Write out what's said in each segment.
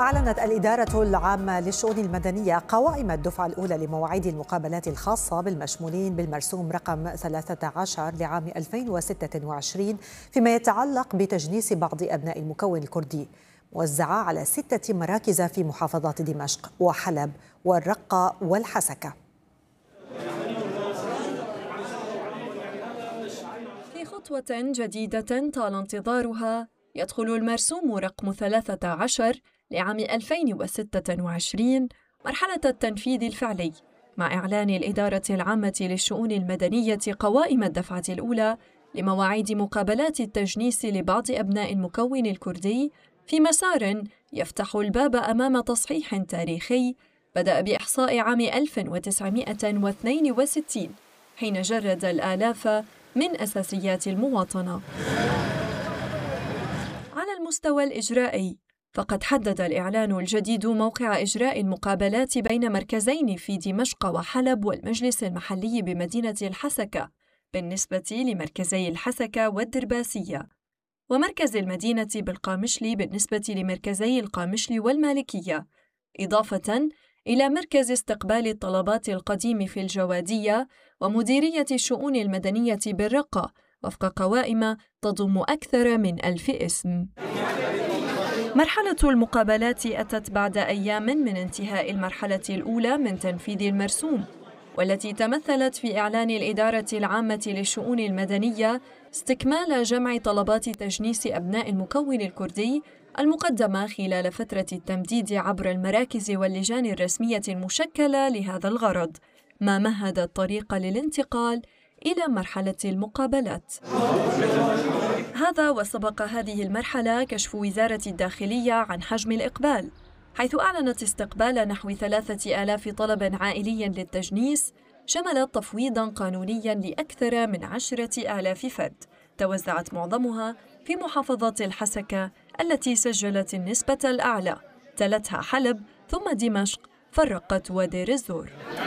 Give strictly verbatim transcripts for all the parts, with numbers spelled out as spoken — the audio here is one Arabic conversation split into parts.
أعلنت الإدارة العامة للشؤون المدنية قوائم الدفعة الأولى لمواعيد المقابلات الخاصة بالمشمولين بالمرسوم رقم ثلاثة عشر لعام ألفين وستة وعشرين فيما يتعلق بتجنيس بعض أبناء المكون الكردي، موزعة على ستة مراكز في محافظات دمشق وحلب والرقة والحسكة. في خطوة جديدة طال انتظارها، يدخل المرسوم رقم ثلاثة عشر لعام ألفين وستة وعشرين مرحلة التنفيذ الفعلي، مع إعلان الإدارة العامة للشؤون المدنية قوائم الدفعة الأولى لمواعيد مقابلات التجنيس لبعض أبناء المكون الكردي في مسار يفتح الباب أمام تصحيح تاريخي بدأ بإحصاء عام ألف وتسعمائة واثنين وستين، حين جرد الآلاف من أساسيات المواطنة. على المستوى الإجرائي، فقد حدد الإعلان الجديد موقع إجراء المقابلات بين مركزين في دمشق وحلب والمجلس المحلي بمدينة الحسكة بالنسبة لمركزي الحسكة والدرباسية، ومركز المدينة بالقامشلي بالنسبة لمركزي القامشلي والمالكية، إضافة إلى مركز استقبال الطلبات القديم في الجوادية ومديرية الشؤون المدنية بالرقة، وفق قوائم تضم أكثر من ألف اسم. مرحلة المقابلات أتت بعد أيام من انتهاء المرحلة الأولى من تنفيذ المرسوم، والتي تمثلت في إعلان الإدارة العامة للشؤون المدنية استكمال جمع طلبات تجنيس أبناء المكون الكردي المقدمة خلال فترة التمديد عبر المراكز واللجان الرسمية المشكلة لهذا الغرض، ما مهد الطريق للانتقال إلى مرحلة المقابلات. هذا وسبق هذه المرحلة كشف وزارة الداخلية عن حجم الإقبال، حيث أعلنت استقبال نحو ثلاثة آلاف طلب عائلي للتجنيس شمل تفويضاً قانونياً لأكثر من عشرة آلاف فرد، توزعت معظمها في محافظة الحسكة التي سجلت النسبة الأعلى، تلتها حلب ثم دمشق فالرقة ودير الزور.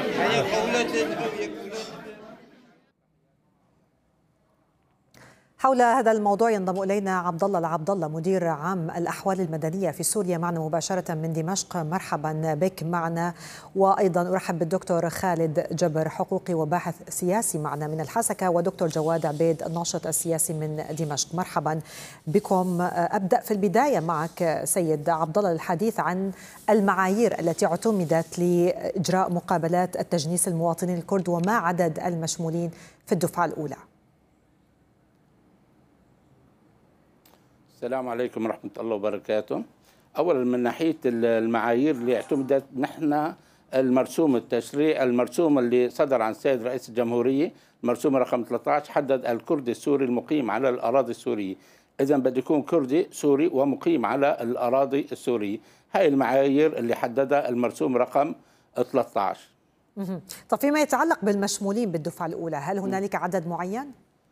حول هذا الموضوع ينضم إلينا عبد الله العبد الله مدير عام الأحوال المدنية في سوريا معنا مباشرة من دمشق. مرحبا بك معنا، وأيضا أرحب بالدكتور خالد جبر حقوقي وباحث سياسي معنا من الحسكة، ودكتور جواد عبيد الناشط السياسي من دمشق. مرحبا بكم. أبدأ في البداية معك سيد عبد الله الحديث عن المعايير التي اعتمدت لإجراء مقابلات التجنيس المواطنين الكرد وما عدد المشمولين في الدفعة الأولى. السلام عليكم ورحمة الله وبركاته. أولا من ناحية المعايير اللي اعتمدت، نحن المرسوم التشريع المرسوم اللي صدر عن السيد رئيس الجمهورية، المرسوم رقم ثلاثة عشر، حدد الكردي السوري المقيم على الأراضي السورية، إذا بده يكون كردي سوري ومقيم على الأراضي السورية. هاي المعايير اللي حددها المرسوم رقم ثلاثة عشر. طب فيما يتعلق بالمشمولين بالدفعة الأولى، هل هنالك عدد معين؟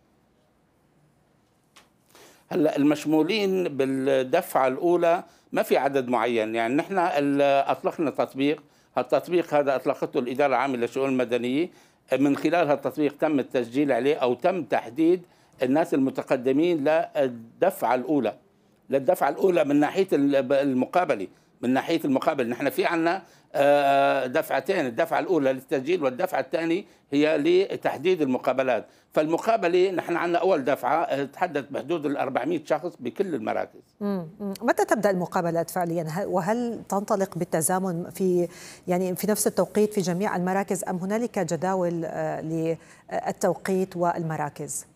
هلا المشمولين بالدفعه الاولى ما في عدد معين، يعني نحن اطلقنا تطبيق، هالتطبيق هذا اطلقته الاداره العامه للشؤون المدنيه، من خلال هالتطبيق تم التسجيل عليه او تم تحديد الناس المتقدمين للدفعه الاولى، للدفعه الاولى من ناحيه المقابله، من ناحيه المقابله نحن في عندنا دفعتين، الدفعه الاولى للتسجيل والدفعه الثانيه هي لتحديد المقابلات. فالمقابله نحن عندنا اول دفعه تحدد بحدود ال أربعمائة شخص بكل المراكز. مم. متى تبدا المقابلات فعليا؟ وهل تنطلق بالتزامن في يعني في نفس التوقيت في جميع المراكز ام هنالك جداول للتوقيت والمراكز؟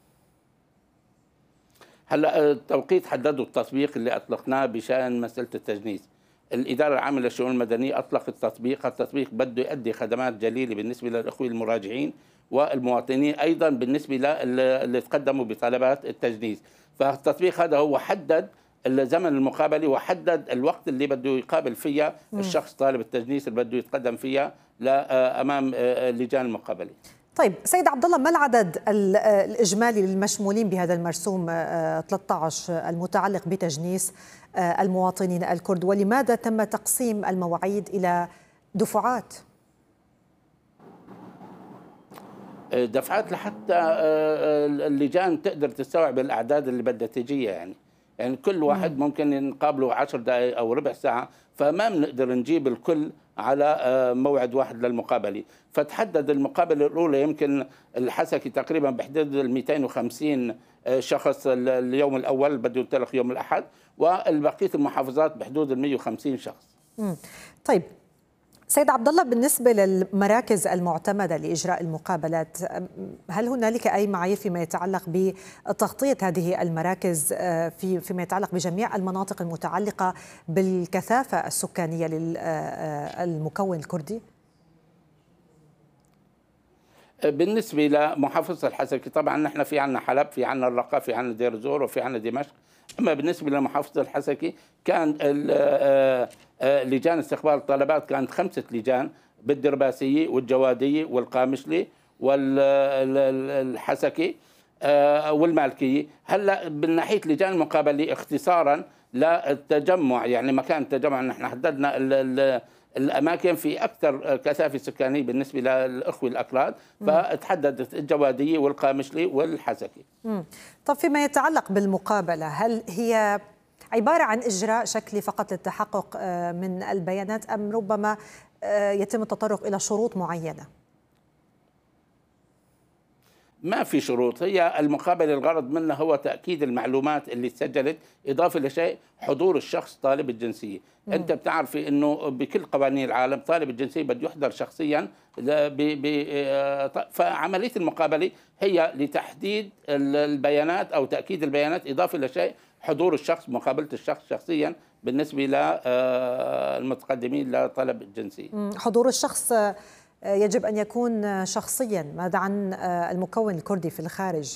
هلا التوقيت حدده التطبيق اللي اطلقناه بشان مساله التجنيس. الإدارة العامة للشؤون المدنية أطلقت التطبيق، التطبيق بده يؤدي خدمات جليلة بالنسبة للأخوة المراجعين والمواطنين، أيضا بالنسبة للي تقدموا بطلبات التجنيس. فالتطبيق هذا هو حدد الزمن المقابلة وحدد الوقت اللي بده يقابل فيها الشخص طالب التجنيس اللي بده يتقدم فيها أمام لجان المقابلة. طيب سيد عبد الله، ما العدد الإجمالي للمشمولين بهذا المرسوم ثلاثة عشر المتعلق بتجنيس المواطنين الكرد، ولماذا تم تقسيم المواعيد إلى دفعات؟ دفعات لحتى اللجان تقدر تستوعب الأعداد اللي بدها تجيها، يعني يعني كل واحد ممكن نقابله عشر دقائق أو ربع ساعة، فما بنقدر نجيب الكل على موعد واحد للمقابلة. فتحدد المقابلة الأولى يمكن الحسكي تقريبا بحدود ال مئتين وخمسين شخص اليوم الأول بده ينطلق يوم الأحد، والبقية المحافظات بحدود ال مئة وخمسين شخص. مم. طيب سيد عبد الله، بالنسبة للمراكز المعتمدة لإجراء المقابلات، هل هنالك أي معايير فيما يتعلق بتغطية هذه المراكز في فيما يتعلق بجميع المناطق المتعلقة بالكثافة السكانية للمكون الكردي؟ بالنسبة لمحافظة الحسكي طبعا نحن في عنا حلب، في عنا الرقة، في عنا دير الزور، وفي عنا دمشق. أما بالنسبة لمحافظة الحسكي كان لجان استقبال الطلبات كانت خمسة لجان بالدرباسية والجوادية والقامشلي والحسكي والمالكية. هلا من ناحية لجان المقابلة اختصارا للتجمع، يعني مكان التجمع نحن حددنا الأماكن في أكثر كثافة سكانية بالنسبة للأخوة الأكراد، فتحددت الجوادية والقامشلي والحسكي. مم. طب فيما يتعلق بالمقابلة، هل هي عبارة عن إجراء شكلي فقط للتحقق من البيانات، أم ربما يتم التطرق إلى شروط معينة؟ ما في شروط، هي المقابلة الغرض منها هو تأكيد المعلومات اللي تسجلت، إضافة لشيء حضور الشخص طالب الجنسية. مم. أنت بتعرفي أنه بكل قوانين العالم طالب الجنسية بده يحضر شخصيا، ب ب فعملية المقابلة هي لتحديد البيانات أو تأكيد البيانات، إضافة لشيء حضور الشخص، مقابلة الشخص شخصيا بالنسبة للمتقدمين لطلب الجنسية. حضور الشخص يجب أن يكون شخصيا. ماذا عن المكون الكردي في الخارج؟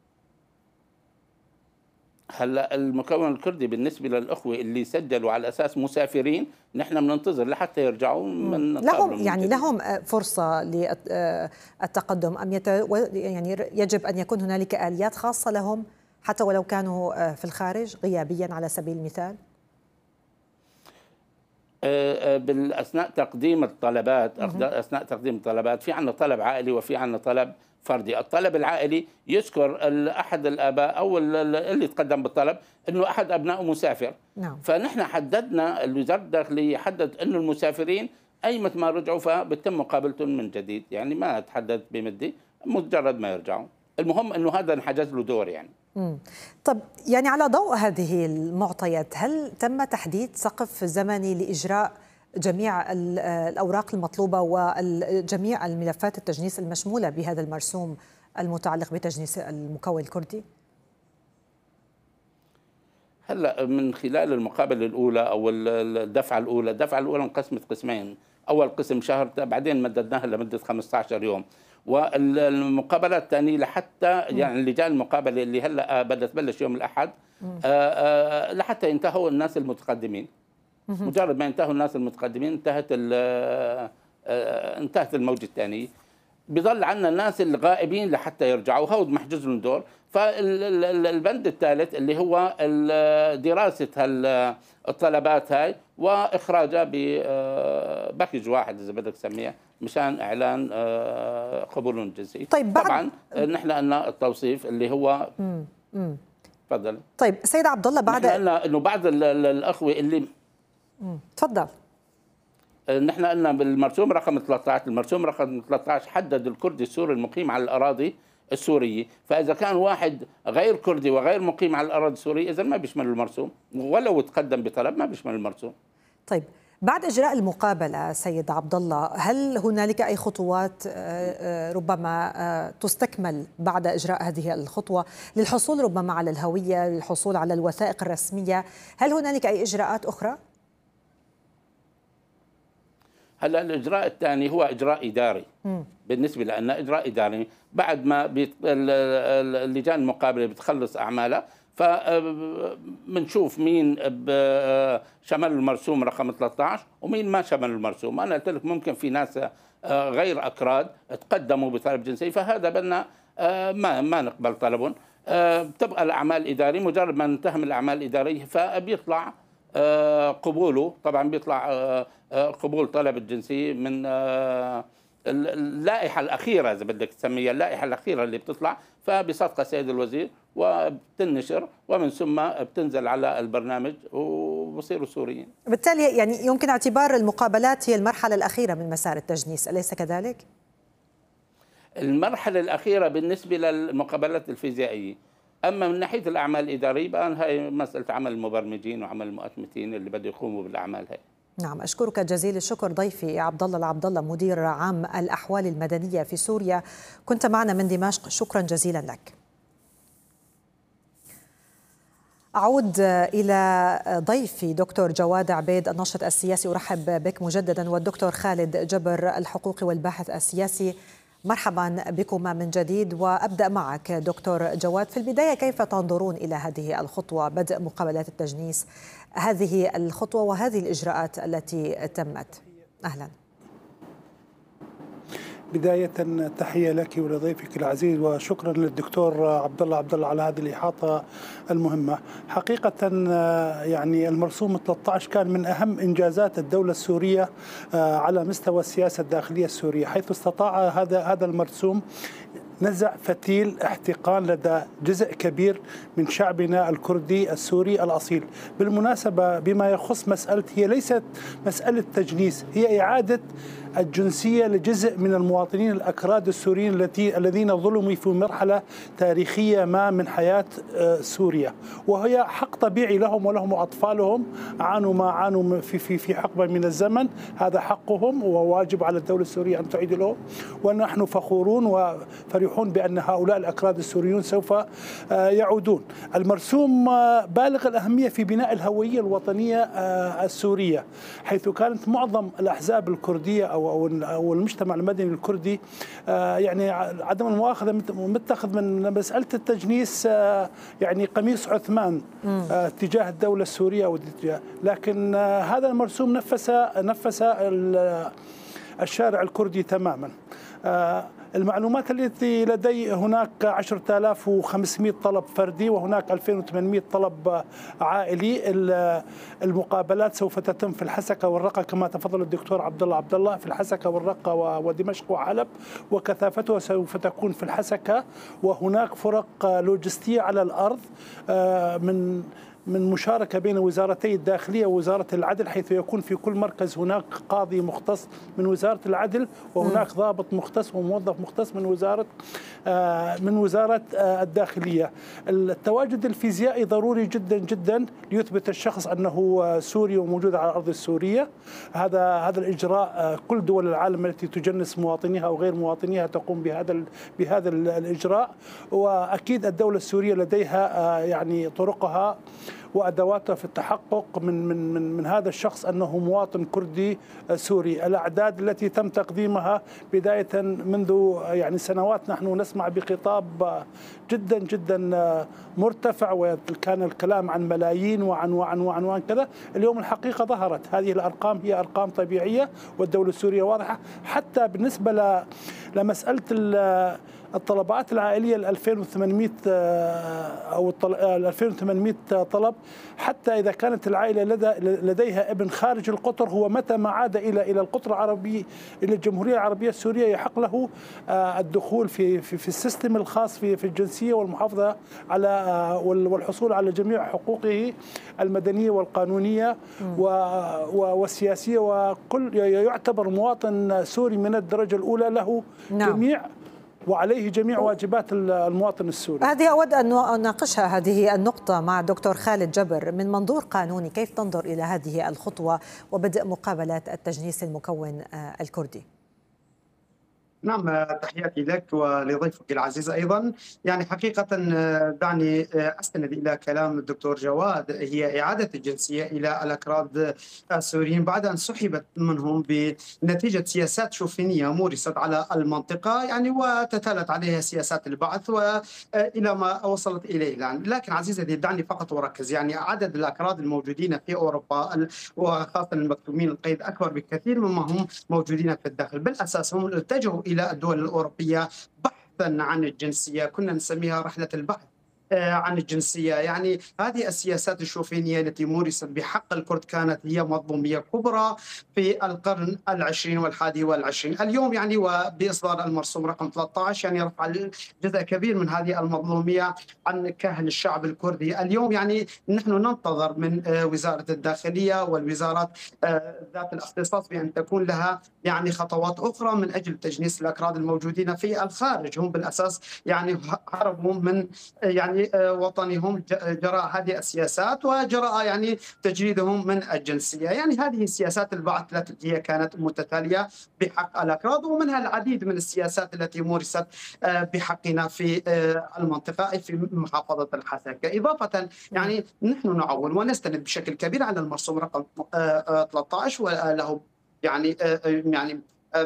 هلا المكون الكردي بالنسبه للاخوه اللي سجلوا على اساس مسافرين نحن بننتظر لحتى يرجعوا من لهم يعني لهم فرصه للتقدم، ام يت... يعني يجب ان يكون هنالك اليات خاصه لهم حتى ولو كانوا في الخارج غيابيا على سبيل المثال؟ بالاثناء تقديم الطلبات، اثناء تقديم الطلبات في عندنا طلب عائلي وفي عندنا طلب فردي. الطلب العائلي يذكر احد الاباء او اللي تقدم بالطلب انه احد ابنائه مسافر. نعم. فنحن حددنا الوزاره الداخليه حدد انه المسافرين ايمت ما رجعوا فبتم مقابلتهم من جديد، يعني ما تحدد بمدة، مجرد ما يرجعوا. المهم انه هذا انحجز له دور يعني. مم. طب يعني على ضوء هذه المعطيات، هل تم تحديد سقف زمني لإجراء جميع الأوراق المطلوبة وجميع الملفات التجنيس المشمولة بهذا المرسوم المتعلق بتجنيس المكون الكردي؟ هلا من خلال المقابله الاولى او الدفعه الاولى، الدفعه الاولى انقسمت قسمين، اول قسم شهر بعدين مددناها لمده خمسة عشر يوم، والمقابله الثانيه لحتى يعني لجان المقابله اللي هلا بدها تبلش يوم الاحد آآ آآ لحتى ينتهوا الناس المتقدمين. مجرد ما ينتهوا الناس المتقدمين انتهت انتهت الموجه الثانيه. بضل عندنا الناس الغائبين لحتى يرجعوا، هود محجوز لهم دور. فالبند الثالث اللي هو دراسه الطلبات هاي واخراجها بباكج واحد اذا بدك تسميها مشان اعلان قبولهم الجنسي. طيب طبعا نحن قلنا التوصيف اللي هو تفضل. طيب سيد عبد الله، بعد نحن قلنا انه بعض الاخوه اللي تفضل. نحن قلنا بالمرسوم رقم ثلاثة عشر، المرسوم رقم ثلاثة عشر حدد الكردي السوري المقيم على الأراضي السورية، فإذا كان واحد غير كردي وغير مقيم على الأراضي السورية إذا ما بيشمل المرسوم، ولو تقدم بطلب ما بيشمل المرسوم. طيب بعد إجراء المقابلة سيد عبد الله، هل هنالك أي خطوات ربما تستكمل بعد إجراء هذه الخطوة للحصول ربما على الهوية، للحصول على الوثائق الرسمية؟ هل هنالك أي إجراءات أخرى؟ هلا الاجراء الثاني هو اجراء اداري. م. بالنسبه لنا اجراء اداري بعد ما بيت... اللجان المقابله بتخلص اعمالها، فبنشوف مين شمل المرسوم رقم ثلاثة عشر ومين ما شمل المرسوم. انا قلت لك ممكن في ناس غير اكراد تقدموا بطلب جنسي، فهذا بدنا ما ما نقبل طلبهم. بتبقى الاعمال الاداريه، مجرد ما ننتهي من الاعمال الاداريه فبيطلع قبوله. طبعا بيطلع قبول طلب الجنسية من اللائحة الأخيرة إذا بدك تسميها اللائحة الأخيرة اللي بتطلع، فبصدق السيد الوزير وبتنشر ومن ثم بتنزل على البرنامج وبصيروا سوريين. بالتالي يعني يمكن اعتبار المقابلات هي المرحلة الأخيرة من مسار التجنيس، أليس كذلك؟ المرحلة الأخيرة بالنسبة للمقابلات الفيزيائية، أما من ناحية الأعمال الإدارية بقى هي مسألة عمل المبرمجين وعمل المؤتمتين اللي بده يقوموا بالأعمال هي. نعم، أشكرك جزيل الشكر ضيفي عبد الله العبد الله مدير عام الأحوال المدنية في سوريا، كنت معنا من دمشق، شكرا جزيلا لك. أعود إلى ضيفي دكتور جواد عبيد الناشط السياسي، أرحب بك مجددا، والدكتور خالد جبر الحقوقي والباحث السياسي. مرحبا بكما من جديد، وأبدأ معك دكتور جواد. في البداية كيف تنظرون إلى هذه الخطوة، بدء مقابلات التجنيس، هذه الخطوة وهذه الإجراءات التي تمت؟ أهلا. بداية تحية لك ولضيفك العزيز، وشكرا للدكتور عبد الله عبد الله على هذه الإحاطة المهمة. حقيقة يعني المرسوم ثلاثة عشر كان من أهم إنجازات الدولة السورية على مستوى السياسة الداخلية السورية، حيث استطاع هذا هذا المرسوم نزع فتيل احتقان لدى جزء كبير من شعبنا الكردي السوري الأصيل. بالمناسبة بما يخص مسألة، هي ليست مسألة تجنيس، هي إعادة الجنسية لجزء من المواطنين الأكراد السوريين التي الذين ظلموا في مرحلة تاريخية ما من حياة سوريا، وهي حق طبيعي لهم ولهم أطفالهم عانوا ما عانوا في في في حقبة من الزمن، هذا حقهم وواجب على الدولة السورية أن تعيد لهم، ونحن فخورون وفرحون بأن هؤلاء الأكراد السوريون سوف يعودون. المرسوم بالغ الأهمية في بناء الهوية الوطنية السورية، حيث كانت معظم الأحزاب الكردية أو أو المجتمع المدني الكردي يعني عدم المؤاخذة متخذ من مسألة التجنيس يعني قميص عثمان تجاه الدولة السورية أو تجاه، لكن هذا المرسوم نفس نفس الشارع الكردي تماما. المعلومات التي لدي هناك عشرة آلاف وخمسمئة طلب فردي وهناك ألفين وثمانمئة طلب عائلي. المقابلات سوف تتم في الحسكة والرقة كما تفضل الدكتور عبد الله عبد الله، في الحسكة والرقة ودمشق وحلب، وكثافتها سوف تكون في الحسكة، وهناك فرق لوجستية على الأرض من من مشاركة بين وزارتي الداخلية ووزارة العدل، حيث يكون في كل مركز هناك قاضي مختص من وزارة العدل، وهناك ضابط مختص وموظف مختص من وزارة من وزارة الداخلية. التواجد الفيزيائي ضروري جدا جدا ليثبت الشخص أنه سوري وموجود على الأرض السورية. هذا هذا الإجراء كل دول العالم التي تجنس مواطنيها أو غير مواطنيها تقوم بهذا بهذا الإجراء، وأكيد الدولة السورية لديها يعني طرقها وأدواتها في التحقق من من من من هذا الشخص أنه مواطن كردي سوري. الأعداد التي تم تقديمها بداية منذ يعني سنوات نحن نسمع بخطاب جدا جدا مرتفع، وكان الكلام عن ملايين وعن وعن وعن وعن كذا. اليوم الحقيقة ظهرت هذه الأرقام هي أرقام طبيعية، والدولة السورية واضحة. حتى بالنسبة لمسألة الطلبات العائلية ال ألفين وثمانمئة أو ال ألفين وثمانمئة طلب، حتى إذا كانت العائلة لديها ابن خارج القطر، هو متى ما عاد إلى إلى القطر العربي إلى الجمهورية العربية السورية يحق له الدخول في في في السيستم الخاص في في الجنسية والمحافظة على والحصول على جميع حقوقه المدنية والقانونية والسياسية، وكل يعتبر مواطن سوري من الدرجة الأولى، له نعم. جميع وعليه جميع واجبات المواطن السوري. هذه أود أن أناقشها هذه النقطة مع دكتور خالد جبر. من منظور قانوني كيف تنظر إلى هذه الخطوة وبدء مقابلات التجنيس المكون الكردي؟ نعم، تحياتي لك ولضيفك العزيز أيضا. يعني حقيقة دعني أستند إلى كلام الدكتور جواد، هي إعادة الجنسية إلى الأكراد السوريين بعد أن سحبت منهم بنتيجة سياسات شوفينية مورست على المنطقة، يعني وتتالت عليها سياسات البعث وإلى ما وصلت إليه الآن. لكن عزيزتي دعني فقط أركز، يعني عدد الأكراد الموجودين في أوروبا وخاصة المكتومين القيد أكبر بكثير مما هم موجودين في الداخل. بالأساس هم اتجهوا إلى الدول الأوروبية بحثا عن الجنسية، كنا نسميها رحلة البحث عن الجنسية. يعني هذه السياسات الشوفينية التي مورست بحق الكرد كانت هي مظلومية كبرى في القرن العشرين والحادي والعشرين. اليوم يعني وبإصدار المرسوم رقم ثلاثة عشر يعني رفع جزء كبير من هذه المظلومية عن كاهل الشعب الكردي. اليوم يعني نحن ننتظر من وزارة الداخلية والوزارات ذات الاختصاص بأن تكون لها يعني خطوات أخرى من أجل تجنيس الأكراد الموجودين في الخارج. هم بالأساس يعني هربوا من يعني وطنهم جراء هذه السياسات وجراء يعني تجريدهم من الجنسية. يعني هذه السياسات البعث التي هي كانت متتالية بحق الأكراد، ومنها العديد من السياسات التي مورست بحقنا في المنطقة في محافظة الحسكة. إضافة يعني نحن نعول ونستند بشكل كبير على المرسوم رقم ثلاثة عشر وله يعني يعني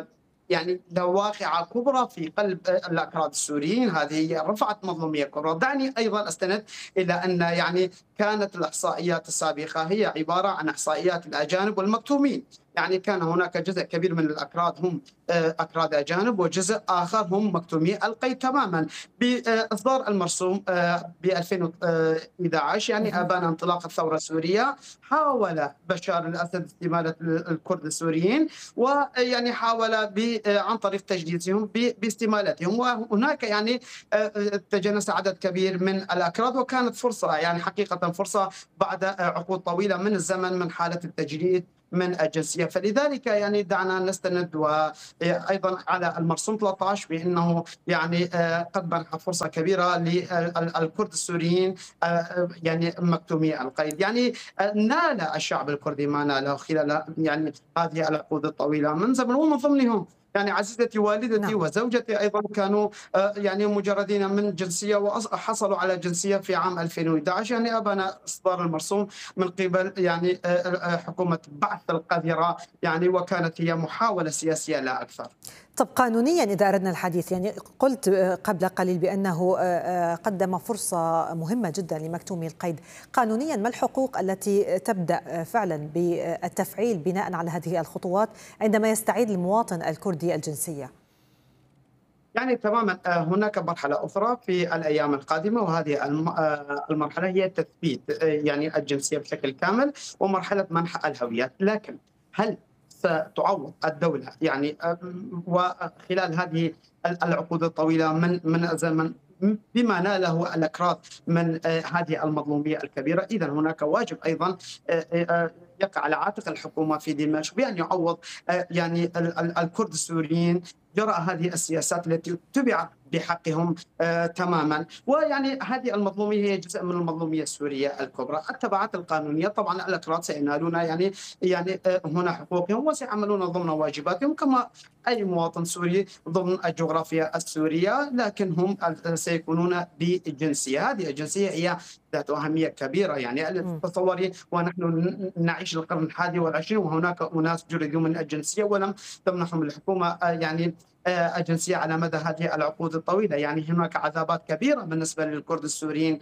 يعني له واقعة كبرى في قلب الأكراد السوريين. هذه رفعت مظلومية كبرى. دعني أيضا أستند إلى أن يعني كانت الإحصائيات السابقة هي عبارة عن إحصائيات الأجانب والمكتومين. يعني كان هناك جزء كبير من الأكراد هم أكراد أجانب وجزء آخر هم مكتومي القيد تماما. بإصدار المرسوم ب ألفين وأحد عشر يعني أبان انطلاق الثورة السورية، حاول بشار الأسد استمالة الكرد السوريين، ويعني حاول عن طريق تجنيسهم باستمالتهم. وهناك يعني تجنس عدد كبير من الأكراد، وكانت فرصة يعني حقيقة فرصة بعد عقود طويلة من الزمن من حالة التجريد من الجنسية. فلذلك يعني دعنا نستند وأيضا على المرسوم ثلاثة عشر بأنه يعني قد منح فرصة كبيرة للكرد السوريين يعني مكتومي القيد. يعني نال الشعب الكردي ما ناله خلال يعني هذه العقود الطويلة من زمن، ومن ضمنهم يعني عزيزتي والدتي نعم. وزوجتي أيضا كانوا يعني مجردين من جنسية وحصلوا على جنسية في عام ألفين وأحد عشر. يعني أبان إصدار المرسوم من قبل يعني حكومة بعث القذرة يعني، وكانت هي محاولة سياسية لا أكثر. طب قانونيا إذا أردنا الحديث، يعني قلت قبل قليل بأنه قدم فرصة مهمة جدا لمكتومي القيد. قانونيا ما الحقوق التي تبدأ فعلا بالتفعيل بناء على هذه الخطوات عندما يستعيد المواطن الكردي الجنسية؟ يعني تماما هناك مرحلة أخرى في الأيام القادمة، وهذه المرحلة هي تثبيت يعني الجنسية بشكل كامل ومرحلة منح الهويات. لكن هل ستعوض الدولة يعني وخلال هذه العقود الطويلة من من زمن بما ناله الأكراد من هذه المظلومية الكبيرة؟ إذن هناك واجب أيضا يقع على عاتق الحكومة في دمشق بأن يعوض يعني الكرد السوريين جراء هذه السياسات التي اتبعت بحقهم آه تماما. ويعني هذه المظلوميه هي جزء من المظلوميه السوريه الكبرى. التبعات القانونيه طبعا الأكراد سينالون يعني يعني آه هنا حقوقهم وسيعملون ضمن واجباتهم كما اي مواطن سوري ضمن الجغرافيا السوريه، لكن هم سيكونون بجنسيه. هذه الجنسيه هي ذات أهمية كبيرة. يعني تصوري ونحن نعيش القرن الحادي والعشرين وهناك أناس جردوا من الجنسية ولم تمنحهم الحكومة يعني الجنسية على مدى هذه العقود الطويلة. يعني هناك عذابات كبيرة بالنسبة للكرد السوريين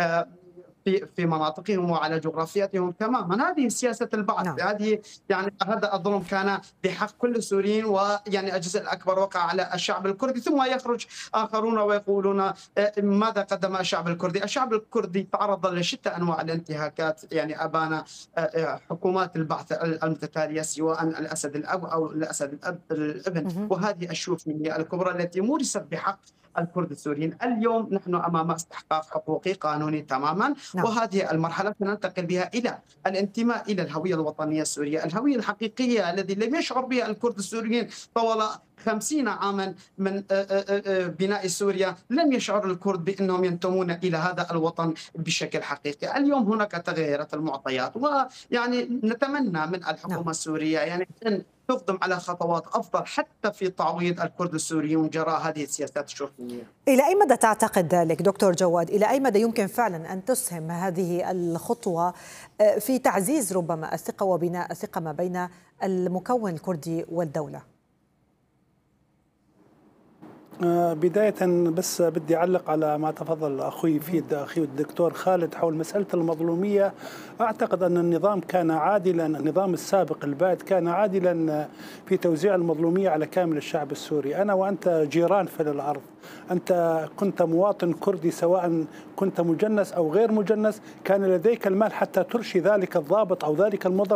في في مناطقهم وعلى جغرافياتهم تماما. هذه سياسة البعث. نعم. هذه يعني هذا الظلم كان بحق كل السوريين، ويعني الجزء الأكبر وقع على الشعب الكردي. ثم يخرج آخرون ويقولون ماذا قدم الشعب الكردي؟ الشعب الكردي تعرض لشتى أنواع الانتهاكات. يعني أبان حكومات البعث المتتالية سواء الأسد الأب أو الأسد الأب الابن، وهذه الشوفينية الكبرى التي مورست بحق الكرد السوريين. اليوم نحن أمام استحقاق حقوقي قانوني تماما. نعم. وهذه المرحلة سننتقل بها إلى الانتماء إلى الهوية الوطنية السورية، الهوية الحقيقية الذي لم يشعر بها الكرد السوريين طوال خمسين عاما من بناء سوريا. لم يشعر الكرد بأنهم ينتمون إلى هذا الوطن بشكل حقيقي. اليوم هناك تغيرت المعطيات، ويعني نتمنى من الحكومة نعم. السورية يعني أن تقدم على خطوات أفضل حتى في تعويض الكرد السوريين جراء هذه السياسات الشوفينية. إلى أي مدى تعتقد ذلك دكتور جواد؟ إلى أي مدى يمكن فعلا أن تسهم هذه الخطوة في تعزيز ربما الثقة وبناء الثقة ما بين المكون الكردي والدولة؟ بداية بس بدي أعلق على ما تفضل أخوي فيه أخي الدكتور خالد حول مسألة المظلومية. أعتقد أن النظام كان عادلا، النظام السابق البائد كان عادلا في توزيع المظلومية على كامل الشعب السوري. أنا وأنت جيران في الأرض، أنت كنت مواطن كردي سواء كنت مجنس أو غير مجنس، كان لديك المال حتى ترشي ذلك الضابط أو ذلك الموظف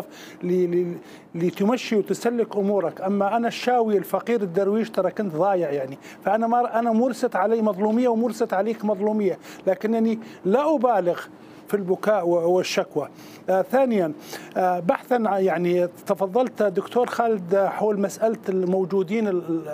لتمشي وتسلك أمورك. أما أنا الشاوي الفقير الدرويش ترى كنت ضايع يعني، فأنا ما أنا مورست علي مظلومية ومورست عليك مظلومية، لكنني لا أبالغ في البكاء والشكوى. آه ثانيا آه بحثا يعني تفضلت دكتور خالد حول مسألة الموجودين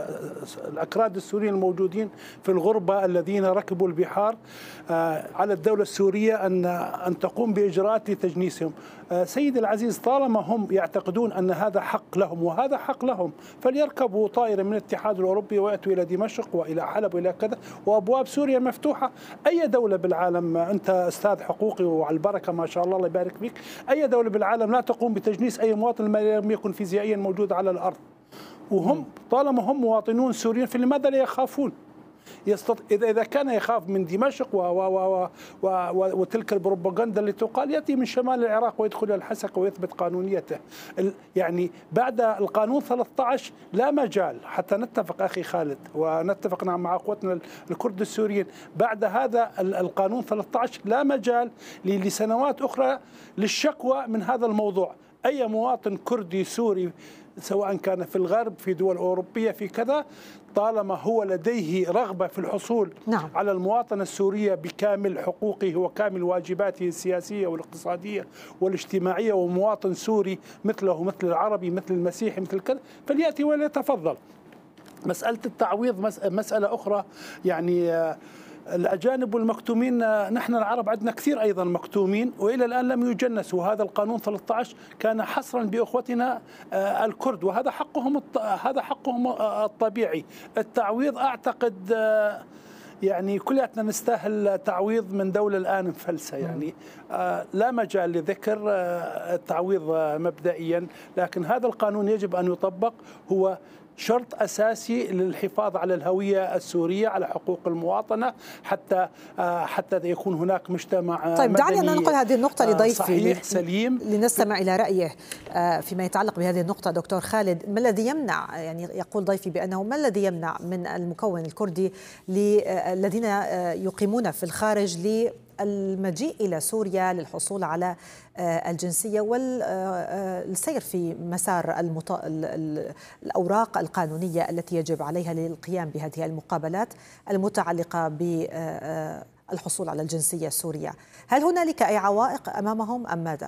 الأكراد السوريين الموجودين في الغربة الذين ركبوا البحار آه على الدولة السورية أن أن تقوم بإجراءات لتجنيسهم. آه سيدي العزيز، طالما هم يعتقدون أن هذا حق لهم وهذا حق لهم، فليركبوا طائرة من الاتحاد الأوروبي ويأتوا إلى دمشق وإلى حلب وإلى كذا، وأبواب سوريا مفتوحة. أي دولة بالعالم، أنت أستاذ حقوقي وعلى البركة ما شاء الله، الله يبارك فيك، أي دولة بالعالم لا تقوم بتجنيس أي مواطن لم يكن فيزيائيا موجود على الأرض؟ وهم طالما هم مواطنون سوريين فلماذا لا يخافون؟ يستط... إذا إذا كان يخاف من دمشق و... و... و... و... و... وتلك البروباغندا اللي تقال، يأتي من شمال العراق ويدخل الحسكة ويثبت قانونيته. ال... يعني بعد القانون ثلاثة عشر لا مجال، حتى نتفق أخي خالد ونتفق مع أخوتنا الكرد السوريين، بعد هذا القانون ثلاثة عشر لا مجال لسنوات أخرى للشكوى من هذا الموضوع. أي مواطن كردي سوري سواء كان في الغرب في دول أوروبية في كذا، طالما هو لديه رغبة في الحصول نعم. على المواطنة السورية بكامل حقوقه وكامل واجباته السياسية والاقتصادية والاجتماعية، ومواطن سوري مثله مثل العربي مثل المسيحي مثل كذا، فليأتي وليتفضل. مسألة التعويض مسألة أخرى. يعني الأجانب والمكتومين، نحن العرب عندنا كثير أيضا مكتومين وإلى الآن لم يجنسوا، وهذا القانون ثلاثة عشر كان حصرا بأخوتنا الكرد، وهذا حقهم هذا حقهم الطبيعي. التعويض أعتقد يعني كلياتنا نستاهل تعويض من دولة الآن مفلسة، يعني لا مجال لذكر التعويض مبدئيا، لكن هذا القانون يجب أن يطبق، هو شرط أساسي للحفاظ على الهوية السورية، على حقوق المواطنة، حتى حتى يكون هناك مجتمع طيب دعني أن ننقل هذه النقطة لضيفي صحيح سليم لنستمع إلى رأيه فيما يتعلق بهذه النقطة. دكتور خالد، ما الذي يمنع، يعني يقول ضيفي بأنه ما الذي يمنع من المكون الكردي الذين يقيمون في الخارج المجيء إلى سوريا للحصول على الجنسية والسير في مسار المط... الأوراق القانونية التي يجب عليها للقيام بهذه المقابلات المتعلقة بالحصول على الجنسية السورية؟ هل هنالك أي عوائق أمامهم أم ماذا؟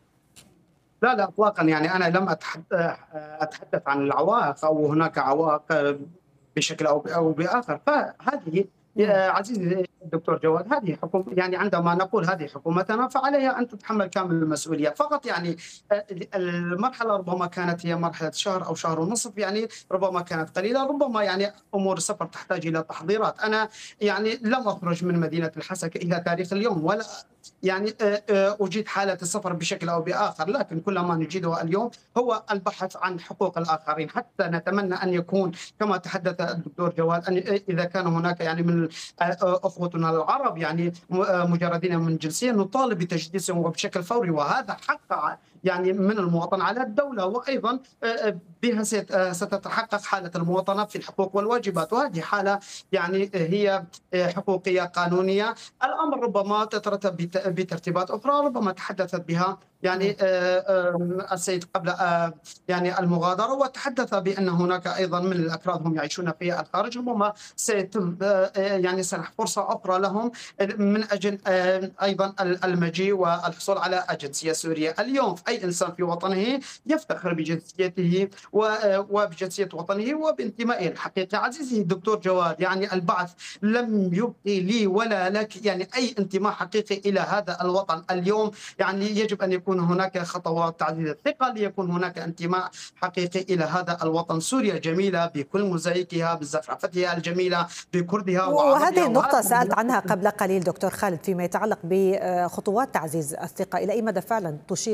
لا لا اطلاقا، يعني انا لم اتحدث عن العوائق او هناك عوائق بشكل او او باخر، فهذه يا عزيزي الدكتور جواد هذه حكومة، يعني عندما نقول هذه حكومتنا فعليها أن تتحمل كامل المسؤولية. فقط يعني المرحلة ربما كانت هي مرحلة شهر أو شهر ونصف، يعني ربما كانت قليلة، ربما يعني أمور السفر تحتاج إلى تحضيرات. أنا يعني لم أخرج من مدينة الحسكة إلى تاريخ اليوم، ولا يعني أجيد حالة السفر بشكل أو بآخر، لكن كل ما نجده اليوم هو البحث عن حقوق الآخرين، حتى نتمنى أن يكون كما تحدث الدكتور جواد أن إذا كان هناك يعني من أخوتنا العرب يعني مجردين من جنسية نطالب بتجديدهم وبشكل فوري، وهذا حق يعني من المواطن على الدولة، وأيضا بها ستتحقق حالة المواطنة في الحقوق والواجبات، وهذه حالة يعني هي حقوقية قانونية. الأمر ربما تترتب بترتيبات أخرى ربما تحدثت بها يعني السيد قبل يعني المغادرة، وتحدث بأن هناك أيضا من الأكراد هم يعيشون في الخارج، ربما سيتم يعني سنح فرصة أخرى لهم من أجل أيضا المجيء والحصول على الجنسية السورية. اليوم أي إنسان في وطنه يفتخر بجنسيته وبجنسية وطنه وبانتمائه الحقيقي. عزيزي الدكتور جواد، يعني البعث لم يبقي لي ولا لك يعني أي انتماء حقيقي إلى هذا الوطن. اليوم يعني يجب أن يكون هناك خطوات تعزيز الثقة ليكون هناك انتماء حقيقي إلى هذا الوطن. سوريا جميلة بكل موزايكها بزخرفتها الجميلة بكردها وعربها، وهذه النقطة سألت عنها قبل قليل دكتور خالد فيما يتعلق بخطوات تعزيز الثقة، إلى أي مدى فعلا تشير هذه الخطوة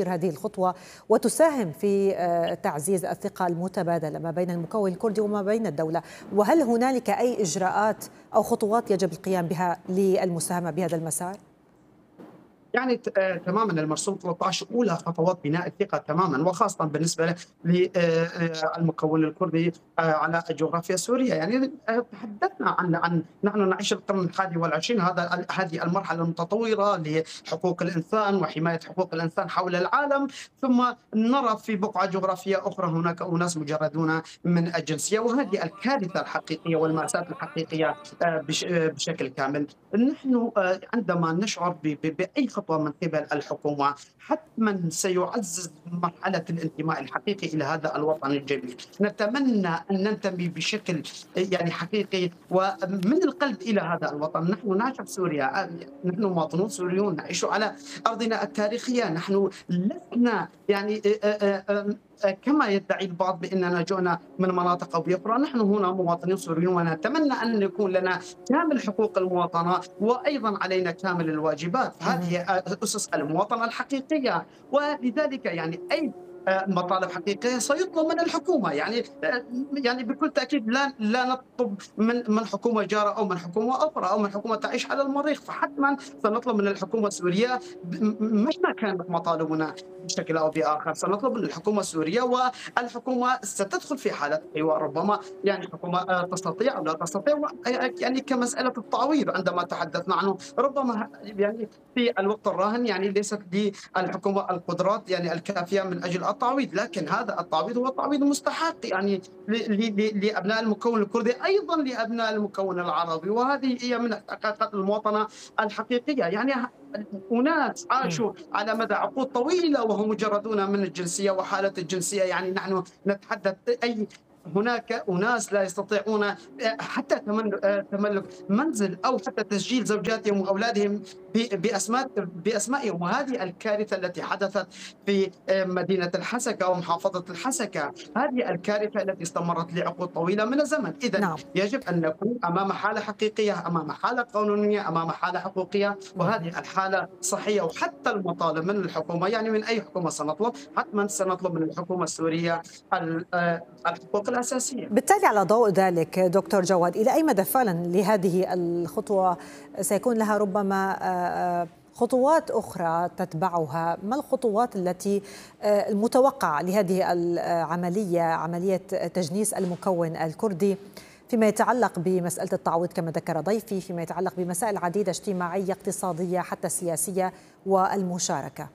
الخطوة وتساهم في تعزيز الثقة المتبادلة ما بين المكون الكردي وما بين الدولة؟ وهل هنالك أي إجراءات أو خطوات يجب القيام بها للمساهمة بهذا المسار؟ يعني تماما المرسوم ثلاثة عشر اولى خطوات بناء الثقه تماما، وخاصه بالنسبه للمكون الكردي على جغرافيا سوريا. يعني تحدثنا عن عن نحن نعيش القرن الحادي والعشرين، هذا هذه المرحله المتطوره لحقوق الانسان وحمايه حقوق الانسان حول العالم، ثم نرى في بقعه جغرافيه اخرى هناك اناس مجردون من الجنسيه، وهذه الكارثه الحقيقيه والمأساة الحقيقيه بشكل كامل. نحن عندما نشعر باي خطوة من قبل الحكومة حتما سيعزز مرحلة الانتماء الحقيقي إلى هذا الوطن الجميل. نتمنى أن ننتمي بشكل يعني حقيقي ومن القلب إلى هذا الوطن. نحن نعيش في سوريا، نحن مواطنون سوريون نعيش على أرضنا التاريخية، نحن لسنا يعني كما يدعي البعض بأننا جئنا من مناطق أو أخرى. نحن هنا مواطنين سوريون ونتمنى أن يكون لنا كامل حقوق المواطنة وأيضا علينا كامل الواجبات. هذه أسس المواطنة الحقيقية، ولذلك يعني أي مطالب حقيقيه سيطلب من الحكومه. يعني يعني بكل تاكيد لا لا نطلب من من حكومه جاره او من حكومه اخرى او من حكومه تعيش على المريخ، فحتما سنطلب من الحكومه السوريه مهما كانت مطالبنا بشكل او باخر سنطلب من الحكومه السوريه، والحكومه ستدخل في حاله حوار. ربما يعني حكومه تستطيع او لا تستطيع، يعني كمساله التعويض عندما تحدثنا عنه، ربما يعني في الوقت الراهن يعني ليست للحكومه القدرات يعني الكافيه من اجل التعويض، لكن هذا التعويض هو تعويض مستحق يعني لابناء المكون الكردي ايضا لابناء المكون العربي، وهذه هي من حقائق المواطنه الحقيقيه. يعني أناس عاشوا على مدى عقود طويلة وهم مجردون من الجنسية وحالة الجنسية. يعني نحن نتحدث أي هناك أناس لا يستطيعون حتى تملك منزل أو حتى تسجيل زوجاتهم وأولادهم بأسماء بأسمائهم، وهذه الكارثة التي حدثت في مدينة الحسكة ومحافظة الحسكة، هذه الكارثة التي استمرت لعقود طويلة من الزمن. إذن نعم. يجب أن نكون أمام حالة حقيقية، أمام حالة قانونية، أمام حالة حقوقية، وهذه الحالة صحية. وحتى المطالب من الحكومة، يعني من أي حكومة سنطلب، حتما سنطلب من الحكومة السورية الحقوق الأساسية. بالتالي على ضوء ذلك دكتور جواد، إلى أي مدى فعلا لهذه الخطوة سيكون لها ربما خطوات أخرى تتبعها؟ ما الخطوات التي المتوقعة لهذه العملية، عملية تجنيس المكون الكردي، فيما يتعلق بمسألة التعويض كما ذكر ضيفي، فيما يتعلق بمسائل عديدة اجتماعية اقتصادية حتى سياسية والمشاركة؟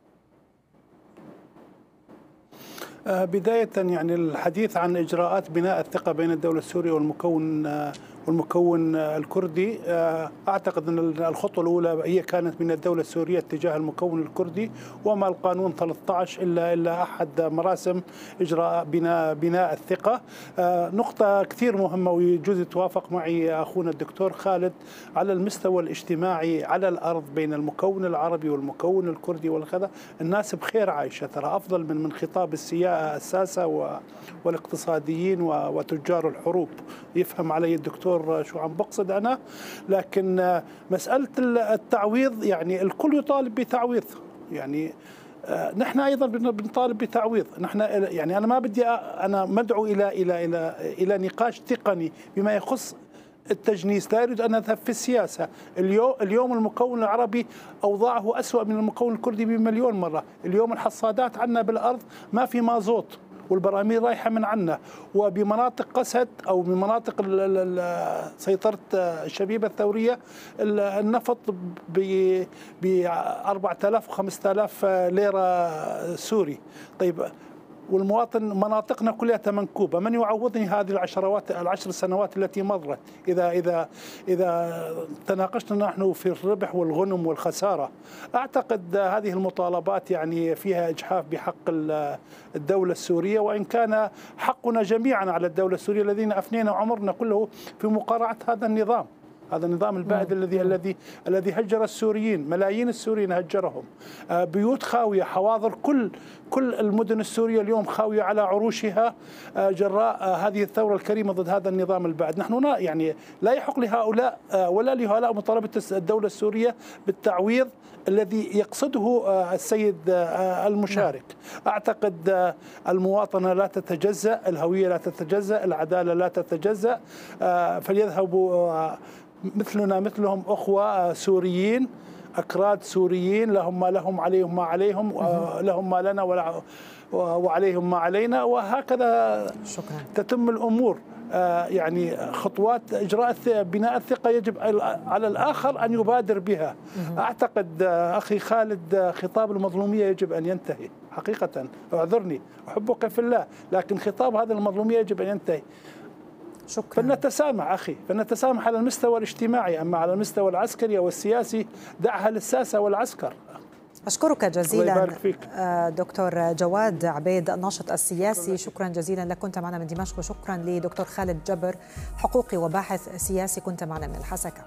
بداية يعني الحديث عن إجراءات بناء الثقة بين الدولة السورية والمكون والمكون الكردي، أعتقد أن الخطوة الأولى هي كانت من الدولة السورية تجاه المكون الكردي، وما القانون ثلاثة عشر إلا إلا أحد مراسم إجراء بناء بناء الثقة. نقطة كثير مهمة ويجوز يتوافق معي أخونا الدكتور خالد، على المستوى الاجتماعي على الأرض بين المكون العربي والمكون الكردي والكذا الناس بخير عايشة، ترى أفضل من من خطاب الساسة والاقتصاديين وتجار الحروب. يفهم علي الدكتور شو عم بقصد أنا، لكن مسألة التعويض يعني الكل يطالب بتعويض، يعني نحن أيضا بنطالب بتعويض. نحن يعني أنا ما بدي أنا مدعو إلى إلى إلى إلى نقاش تقني بما يخص التجنيس، لا أريد أن أذهب في السياسة. اليوم اليوم المكون العربي أوضاعه أسوأ من المكون الكردي بمليون مرة. اليوم الحصادات عندنا بالأرض ما في مازوت والبراميل رايحة من عنا، وبمناطق قسد أو بمناطق سيطرة الشبيبة الثورية النفط ب أربعة آلاف وخمسة آلاف ليرة سوري. طيب والمواطن مناطقنا كلها منكوبة، من يعوضني هذه العشرات العشر سنوات التي مضت؟ إذا إذا إذا تناقشنا نحن في الربح والغنم والخسارة. أعتقد هذه المطالبات يعني فيها إجحاف بحق الدولة السورية، وإن كان حقنا جميعا على الدولة السورية الذين أفنينا عمرنا كله في مقارعة هذا النظام. هذا النظام البائد الذي الذي الذي هجر السوريين، ملايين السوريين هجرهم. بيوت خاوية، حواضر، كل كل المدن السورية اليوم خاوية على عروشها جراء هذه الثورة الكريمة ضد هذا النظام البائد. نحن يعني لا يحق لهؤلاء ولا لهؤلاء مطالبة الدولة السورية بالتعويض الذي يقصده السيد المشارك. أعتقد المواطنة لا تتجزأ، الهوية لا تتجزأ، العدالة لا تتجزأ، فليذهبوا مثلنا مثلهم أخوة سوريين، أكراد سوريين، لهم ما لهم عليهم ما عليهم، لهم ما لنا وعليهم ما علينا، وهكذا شكرا. تتم الأمور. يعني خطوات إجراء بناء الثقة يجب على الآخر أن يبادر بها. أعتقد أخي خالد خطاب المظلومية يجب أن ينتهي حقيقة. أعذرني، أحبك في الله، لكن خطاب هذا المظلومية يجب أن ينتهي. شكرا. فلنتسامح أخي، فلنتسامح على المستوى الاجتماعي، أما على المستوى العسكري والسياسي دعها للساسة والعسكر. أشكرك جزيلا دكتور جواد عبيد الناشط السياسي، شكرا جزيلا لك، كنت معنا من دمشق، وشكرا لدكتور خالد جبر حقوقي وباحث سياسي كنت معنا من الحسكة.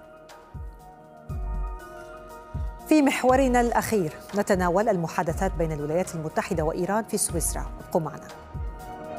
في محورنا الأخير نتناول المحادثات بين الولايات المتحدة وإيران في سويسرا، ابقوا معنا.